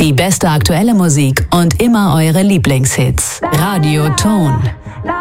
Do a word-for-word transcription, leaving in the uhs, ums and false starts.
Die beste aktuelle Musik und immer eure Lieblingshits. Radio Tone.